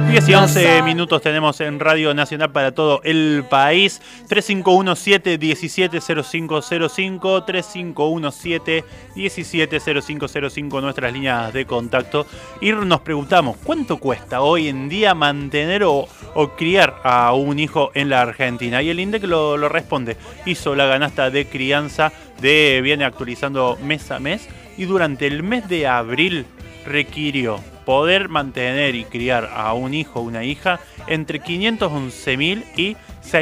10 y 11 minutos tenemos en Radio Nacional para todo el país. 3517-170505, 3517-170505, nuestras líneas de contacto. Y nos preguntamos, ¿cuánto cuesta hoy en día mantener o criar a un hijo en la Argentina? Y el INDEC lo responde. Hizo la canasta de crianza, viene actualizando mes a mes, y durante el mes de abril requirió poder mantener y criar a un hijo o una hija entre 511.000 y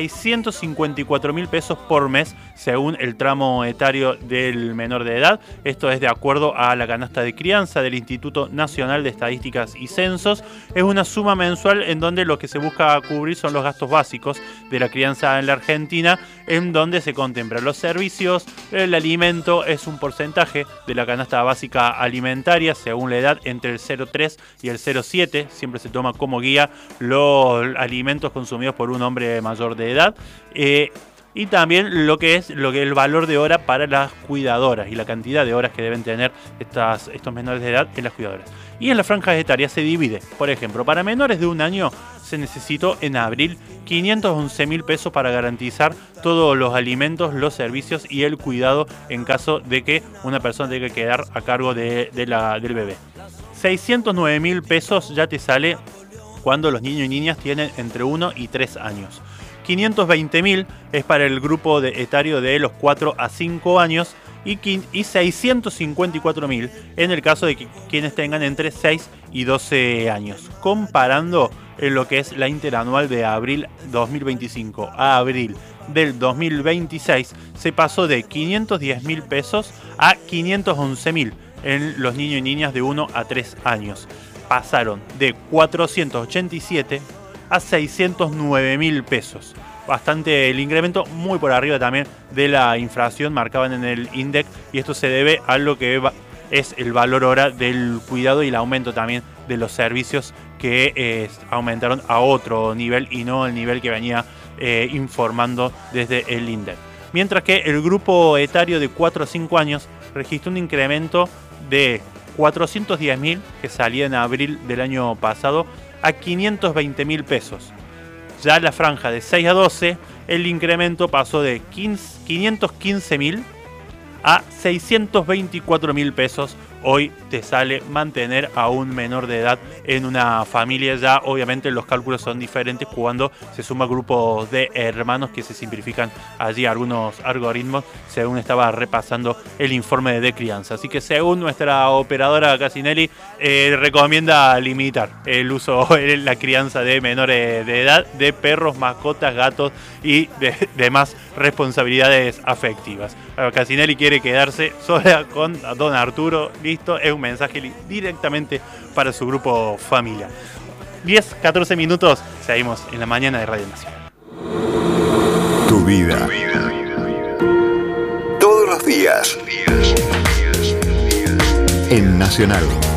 654.000 pesos por mes, según el tramo etario del menor de edad. Esto es de acuerdo a la canasta de crianza del Instituto Nacional de Estadísticas y Censos. Es una suma mensual en donde lo que se busca cubrir son los gastos básicos de la crianza en la Argentina, en donde se contemplan los servicios, el alimento es un porcentaje de la canasta básica alimentaria, según la edad, entre el 0,3 y el 0,7. Siempre se toma como guía los alimentos consumidos por un hombre mayor de edad. Y también lo que es el valor de hora para las cuidadoras y la cantidad de horas que deben tener estos menores de edad en las cuidadoras. Y en las franjas etarias se divide. Por ejemplo, para menores de un año se necesitó en abril 511.000 pesos para garantizar todos los alimentos, los servicios y el cuidado en caso de que una persona tenga que quedar a cargo del bebé. 609.000 pesos ya te sale cuando los niños y niñas tienen entre 1 y 3 años. 520.000 es para el grupo etario de los 4 a 5 años y 654.000 en el caso de quienes tengan entre 6 y 12 años. Comparando en lo que es la interanual de abril 2025 a abril del 2026, se pasó de 510.000 pesos a 511.000 en los niños y niñas de 1 a 3 años. Pasaron de 487 a 609.000 pesos. Bastante el incremento, muy por arriba también de la inflación, marcaban en el INDEC, y esto se debe a lo que es el valor hora del cuidado y el aumento también de los servicios que aumentaron a otro nivel y no el nivel que venía informando desde el INDEC. Mientras que el grupo etario de 4 a 5 años registró un incremento de 410.000 que salía en abril del año pasado a 520.000 pesos. Ya la franja de 6 a 12, el incremento pasó de 515.000 a 624.000 pesos. Hoy te sale mantener a un menor de edad en una familia. Ya obviamente los cálculos son diferentes cuando se suma grupos de hermanos, que se simplifican allí algunos algoritmos, según estaba repasando el informe de crianza. Así que según nuestra operadora Casinelli, recomienda limitar el uso, la crianza de menores de edad, de perros, mascotas, gatos y demás responsabilidades afectivas. Casinelli quiere quedarse sola con don Arturo. Listo, es un mensaje directamente para su grupo familiar. 10, 14 minutos, seguimos en la mañana de Radio Nacional. Tu vida. Todos los días. En Nacional.